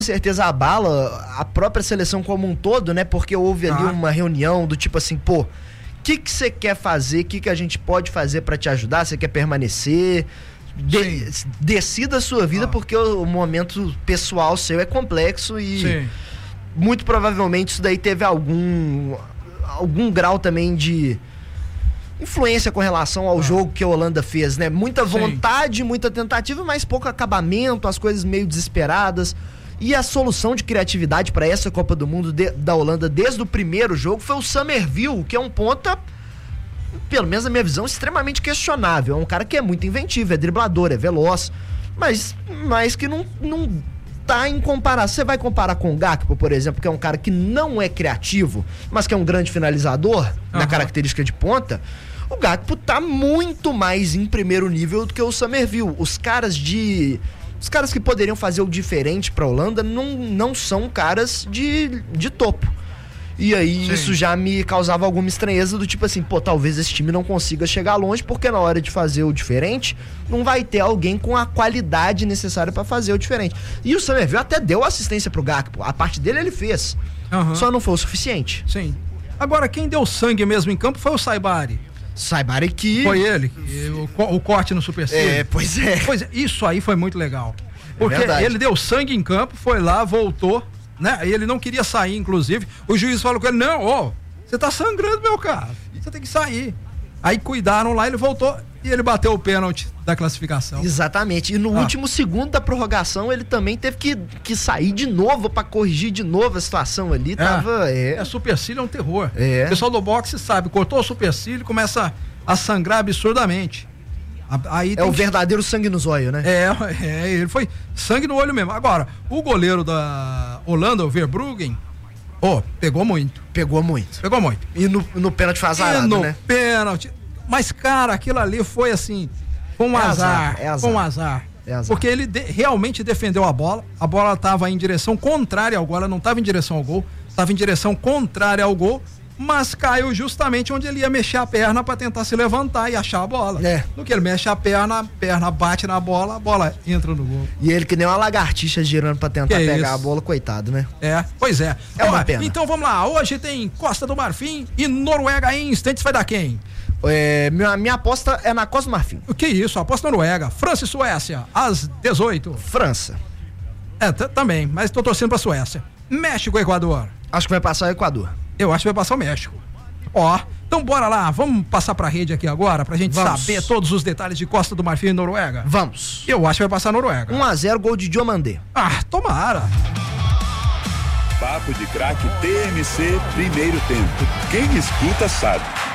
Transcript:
certeza abala a própria seleção como um todo, né? Porque houve ali uma reunião do tipo assim, pô, o que você quer fazer? O que a gente pode fazer pra te ajudar? Você quer permanecer? Decida a sua vida, porque o momento pessoal seu é complexo e muito provavelmente isso daí teve algum grau também de influência com relação ao jogo que a Holanda fez, né? Muita vontade, muita tentativa, mas pouco acabamento, as coisas meio desesperadas. E a solução de criatividade para essa Copa do Mundo da Holanda desde o primeiro jogo foi o Summerville, que é um ponta, pelo menos na minha visão, extremamente questionável. É um cara que é muito inventivo, é driblador, é veloz, mas que não tá em comparação. Você vai comparar com o Gakpo, por exemplo, que é um cara que não é criativo, mas que é um grande finalizador na característica de ponta. O Gakpo tá muito mais em primeiro nível do que o Summerville. Os caras que poderiam fazer o diferente pra Holanda não são caras de topo. E aí isso já me causava alguma estranheza do tipo assim, pô, talvez esse time não consiga chegar longe, porque na hora de fazer o diferente, não vai ter alguém com a qualidade necessária pra fazer o diferente. E o Summerville até deu assistência pro Gakpo, a parte dele ele fez, só não foi o suficiente. Sim. Agora, quem deu sangue mesmo em campo foi o Saibari. Que... Foi ele, o corte no supercílio. Pois é. Isso aí foi muito legal. Porque ele deu sangue em campo, foi lá, voltou, né? E ele não queria sair, inclusive. O juiz falou com ele, não, você tá sangrando, meu cara. Você tem que sair. Aí cuidaram lá, ele voltou e ele bateu o pênalti da classificação. Exatamente. E no último segundo da prorrogação, ele também teve que sair de novo pra corrigir de novo a situação ali. Supercílio é um terror. O pessoal do boxe sabe, cortou o supercílio, começa a sangrar absurdamente. Aí o verdadeiro sangue no zóio, né? Ele foi sangue no olho mesmo. Agora, o goleiro da Holanda, o Verbruggen, pegou muito. E no pênalti foi azarado, né? Pênalti. Mas, cara, aquilo ali foi assim, foi um azar. Foi um azar. Porque ele realmente defendeu a bola estava em direção contrária ao gol, ela não estava em direção ao gol, estava em direção contrária ao gol, mas caiu justamente onde ele ia mexer a perna para tentar se levantar e achar a bola. No que ele mexe a perna bate na bola, a bola entra no gol. E ele que nem uma lagartixa girando para tentar pegar a bola, coitado, né? Pois é. É uma pena. Então vamos lá, hoje tem Costa do Marfim e Noruega em instantes, vai dar quem? Minha aposta é na Costa do Marfim. O que isso? Aposta Noruega. França e Suécia, às 18. França. Também, mas tô torcendo pra Suécia. México e Equador. Acho que vai passar o Equador. Eu acho que vai passar o México. Então bora lá, vamos passar pra rede aqui agora, pra gente saber todos os detalhes de Costa do Marfim e Noruega? Vamos. Eu acho que vai passar a Noruega. 1-0, gol de Diomandé. Tomara. Papo de Craque TMC, primeiro tempo. Quem escuta sabe.